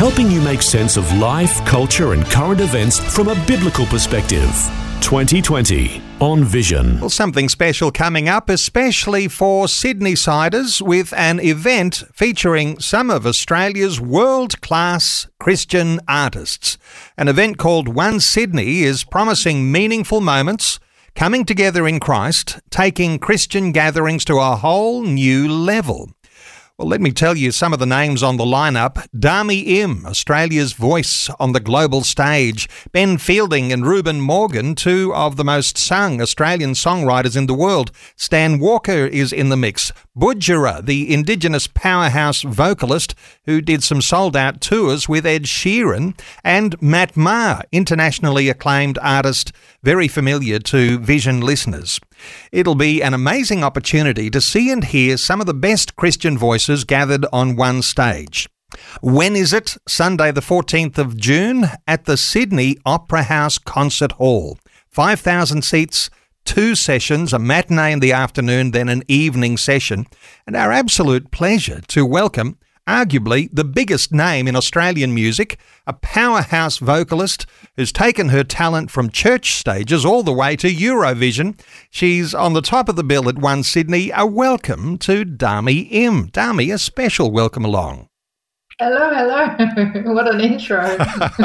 helping you make sense of life, culture and current events from a biblical perspective. 2020 on Vision. Well, something special coming up, especially for Sydney-siders, with an event featuring some of Australia's world-class Christian artists. An event called One Sydney is promising meaningful moments, coming together in Christ, taking Christian gatherings to a whole new level. Well, let me tell you some of the names on the lineup. Dami Im, Australia's voice on the global stage. Ben Fielding and Reuben Morgan, two of the most sung Australian songwriters in the world. Stan Walker is in the mix. Budjerah, the Indigenous powerhouse vocalist who did some sold-out tours with Ed Sheeran. And Matt Maher, internationally acclaimed artist, very familiar to Vision listeners. It'll be an amazing opportunity to see and hear some of the best Christian voices gathered on one stage. When is it? Sunday the 14th of June at the Sydney Opera House Concert Hall. 5,000 seats, 2 sessions, a matinee in the afternoon, then an evening session. And our absolute pleasure to welcome arguably the biggest name in Australian music, a powerhouse vocalist who's taken her talent from church stages all the way to Eurovision. She's on the top of the bill at One Sydney. A welcome to Dami Im. Dami, a special welcome along. Hello. What an intro.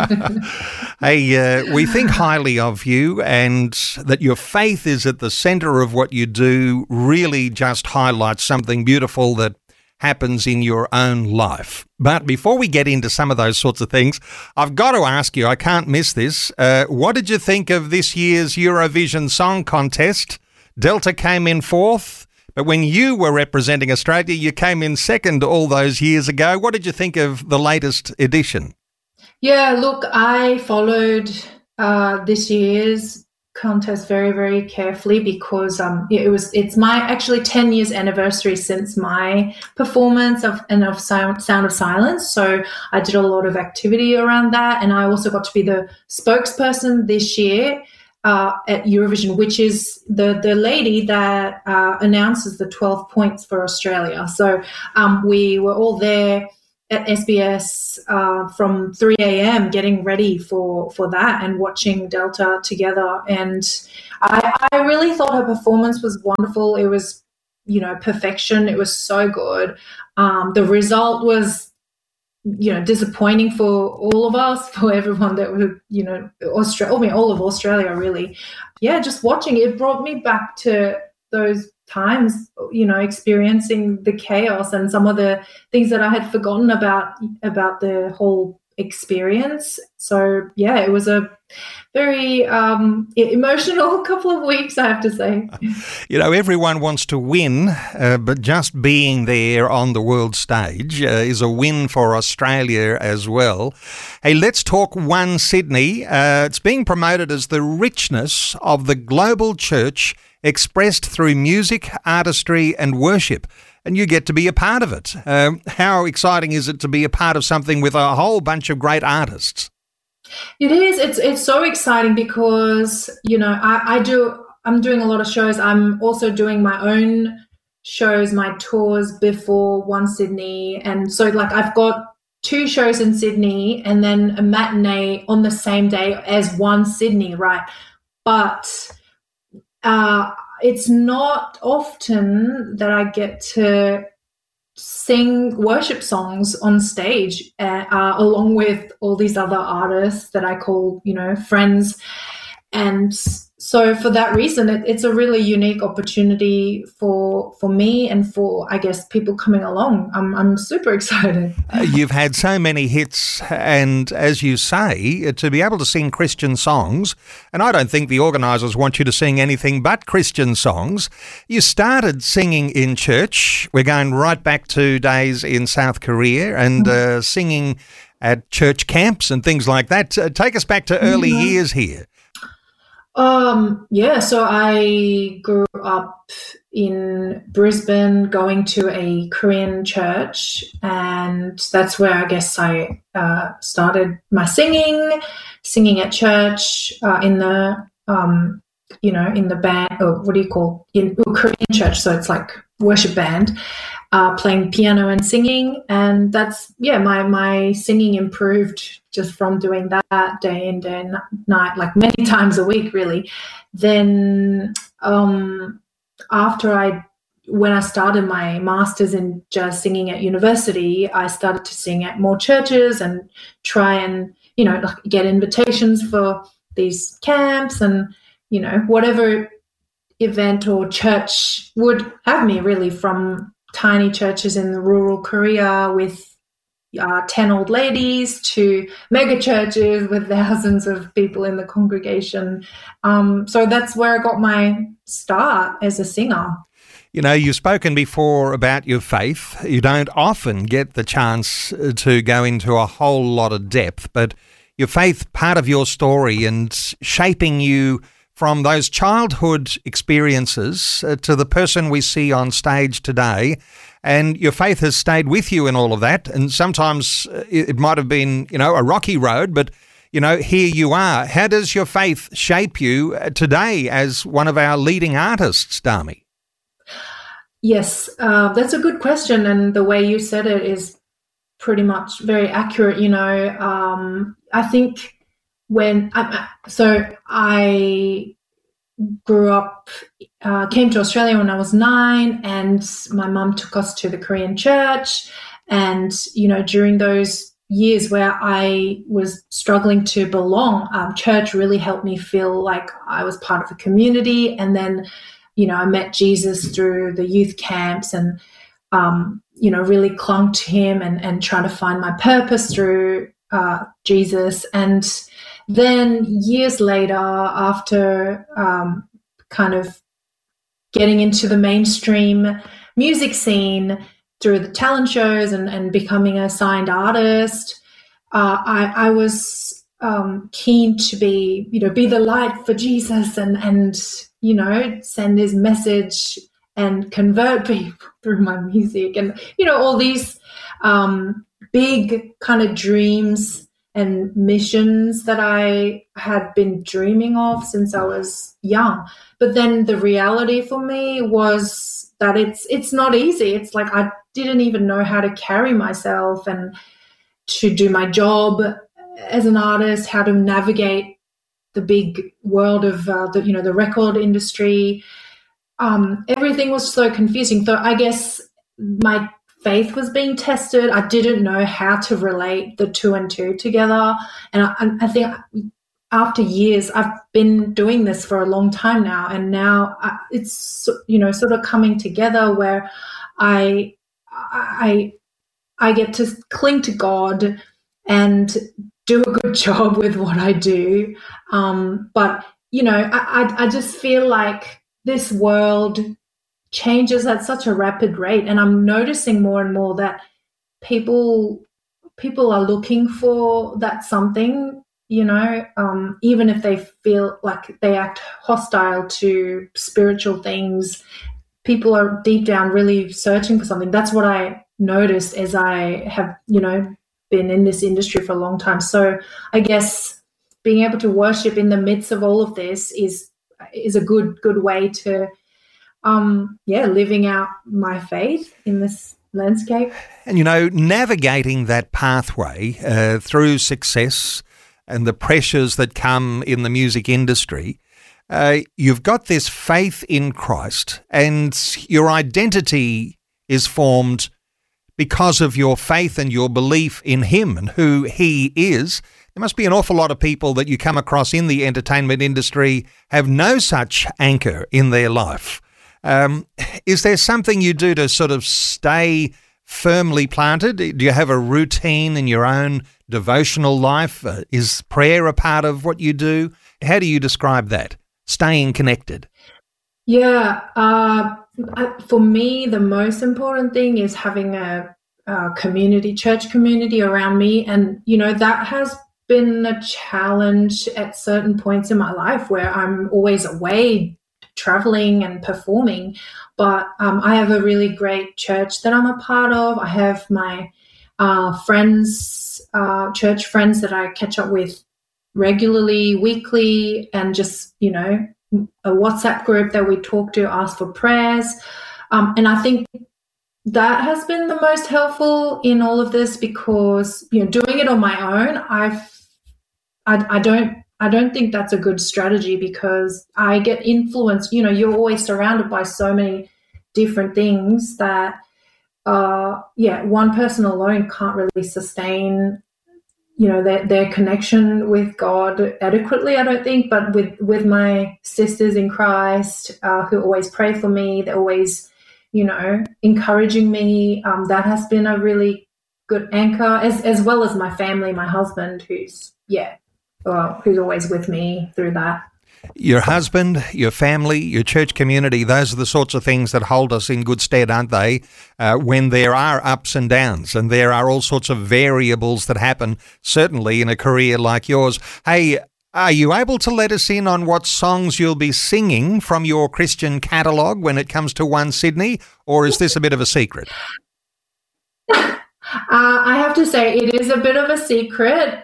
Hey, we think highly of you, and that your faith is at the centre of what you do really just highlights something beautiful that happens in your own life. But before we get into some of those sorts of things, I've got to ask you, I can't miss this, what did you think of this year's Eurovision Song Contest? Delta came in 4th, but when you were representing Australia, you came in 2nd all those years ago. What did you think of the latest edition? Yeah, look, I followed this year's contest very, very carefully because it's my actually 10 years anniversary since my performance of Sound of Silence. So I did a lot of activity around that, and I also got to be the spokesperson this year at Eurovision, which is the lady that announces the 12 points for Australia. So we were all there at SBS from 3 a.m. getting ready for that and watching Delta together. And I really thought her performance was wonderful. It was, perfection. It was so good. The result was, disappointing for all of us, for everyone that would, all of Australia, really. Yeah, just watching it brought me back to those times, experiencing the chaos and some of the things that I had forgotten about the whole experience. So yeah, it was a very emotional couple of weeks, I have to say. Everyone wants to win, but just being there on the world stage is a win for Australia as well. Hey, let's talk One Sydney. It's being promoted as the richness of the global church expressed through music, artistry and worship. And you get to be a part of it. How exciting is it to be a part of something with a whole bunch of great artists? It is. It's so exciting because, I'm doing a lot of shows. I'm also doing my own shows, my tours before One Sydney. And so I've got 2 shows in Sydney and then a matinee on the same day as One Sydney, right? But it's not often that I get to sing worship songs on stage along with all these other artists that I call, friends. And so for that reason, it's a really unique opportunity for me and for, I guess, people coming along. I'm super excited. You've had so many hits, and as you say, to be able to sing Christian songs, and I don't think the organisers want you to sing anything but Christian songs. You started singing in church. We're going right back to days in South Korea and singing at church camps and things like that. Take us back to early years here. So I grew up in Brisbane going to a Korean church, and that's where I guess I started my singing at church in the in the band, or what do you call, in Korean church. So it's like worship band, playing piano and singing. And that's, my singing improved just from doing that day in, day and night, like many times a week, really. Then when I started my master's in jazz singing at university, I started to sing at more churches and try and, get invitations for these camps and, whatever event or church would have me, really, from tiny churches in the rural Korea with 10 old ladies to mega churches with thousands of people in the congregation. So that's where I got my start as a singer. You've spoken before about your faith. You don't often get the chance to go into a whole lot of depth, but your faith, part of your story and shaping you from those childhood experiences to the person we see on stage today, and your faith has stayed with you in all of that. And sometimes it might have been, a rocky road, but, here you are. How does your faith shape you today as one of our leading artists, Dami? Yes, that's a good question. And the way you said it is pretty much very accurate. I think when I grew up, came to Australia when I was 9, and my mum took us to the Korean church. And, during those years where I was struggling to belong, church really helped me feel like I was part of a community. And then, I met Jesus through the youth camps and, really clung to him and trying to find my purpose through Jesus. And then years later, after kind of getting into the mainstream music scene through the talent shows and becoming a signed artist, I was keen to be the light for Jesus and send his message and convert people through my music and, all these big kind of dreams and missions that I had been dreaming of since I was young. But then the reality for me was that it's not easy. It's like I didn't even know how to carry myself and to do my job as an artist, how to navigate the big world of the record industry. Everything was so confusing. So I guess my faith was being tested. I didn't know how to relate the two and two together. And I think after years, I've been doing this for a long time now, and now it's sort of coming together where I get to cling to God and do a good job with what I do. But I just feel like this world changes at such a rapid rate, and I'm noticing more and more that people are looking for that something, even if they feel like they act hostile to spiritual things, people are deep down really searching for something. That's what I noticed as I have, been in this industry for a long time. So I guess being able to worship in the midst of all of this is a good way to living out my faith in this landscape. And, navigating that pathway through success and the pressures that come in the music industry, you've got this faith in Christ, and your identity is formed because of your faith and your belief in him and who he is. There must be an awful lot of people that you come across in the entertainment industry have no such anchor in their life. Is there something you do to sort of stay firmly planted? Do you have a routine in your own devotional life? Is prayer a part of what you do? How do you describe that, staying connected? Yeah, for me, the most important thing is having a church community around me. And, that has been a challenge at certain points in my life where I'm always away traveling and performing. But I have a really great church that I'm a part of. I have my friends, church friends that I catch up with regularly, weekly, and just, a WhatsApp group that we talk to, ask for prayers. And I think that has been the most helpful in all of this, because, doing it on my own, I don't think that's a good strategy, because I get influenced. You're always surrounded by so many different things that, one person alone can't really sustain, their connection with God adequately, I don't think. But with my sisters in Christ, who always pray for me, they're always, encouraging me. That has been a really good anchor, as well as my family, my husband, who's always with me through that. Your husband, your family, your church community, those are the sorts of things that hold us in good stead, aren't they? When there are ups and downs, and there are all sorts of variables that happen, certainly in a career like yours. Hey, are you able to let us in on what songs you'll be singing from your Christian catalogue when it comes to One Sydney, or is this a bit of a secret? I have to say it is a bit of a secret,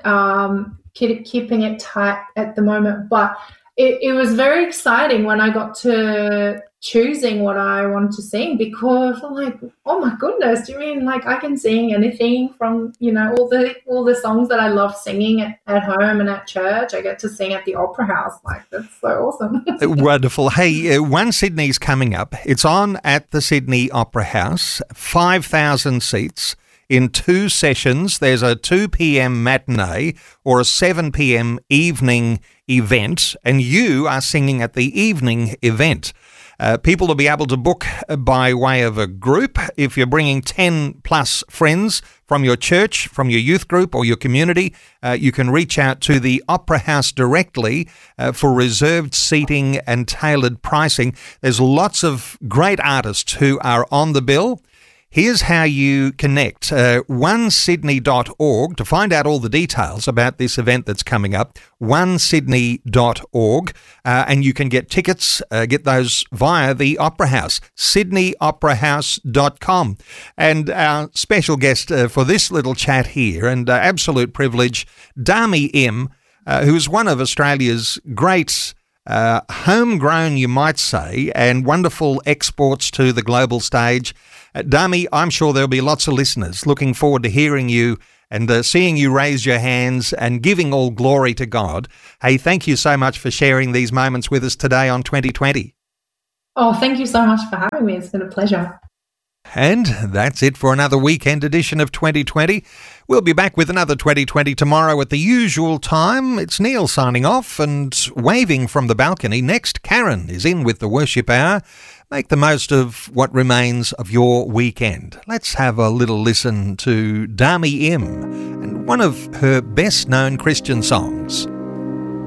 keeping it tight at the moment, but it was very exciting when I got to choosing what I wanted to sing, because I'm like, oh my goodness, do you mean like I can sing anything from, all the songs that I love singing at home and at church, I get to sing at the Opera House. Like, that's so awesome. Wonderful. Hey, One Sydney's coming up. It's on at the Sydney Opera House, 5,000 seats. In 2 sessions. There's a 2 p.m. matinee or a 7 p.m. evening event, and you are singing at the evening event. People will be able to book by way of a group. If you're bringing 10 plus friends from your church, from your youth group or your community, you can reach out to the Opera House directly for reserved seating and tailored pricing. There's lots of great artists who are on the bill. Here's how you connect. onesydney.org to find out all the details about this event that's coming up. onesydney.org, and you can get tickets, get those via the Opera House, sydneyoperahouse.com. And our special guest for this little chat here, and absolute privilege, Dami Im, who is one of Australia's great homegrown, you might say, and wonderful exports to the global stage. Dami, I'm sure there'll be lots of listeners looking forward to hearing you and seeing you raise your hands and giving all glory to God. Hey, thank you so much for sharing these moments with us today on 2020. Oh, thank you so much for having me. It's been a pleasure. And that's it for another weekend edition of 2020. We'll be back with another 2020 tomorrow at the usual time. It's Neil signing off and waving from the balcony. Next, Karen is in with the Worship Hour. Make the most of what remains of your weekend. Let's have a little listen to Dami Im and one of her best-known Christian songs,